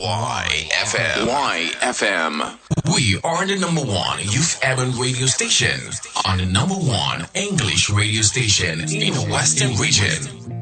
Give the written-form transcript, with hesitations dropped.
YFM. YFM. We are the number one youth urban radio station on the number one English radio station in the Western region.